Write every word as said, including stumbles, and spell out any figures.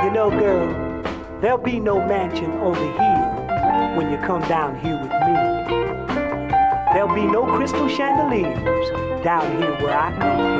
You know, girl, there'll be no mansion on the hill when you come down here with me. There'll be no crystal chandeliers down here where I come from.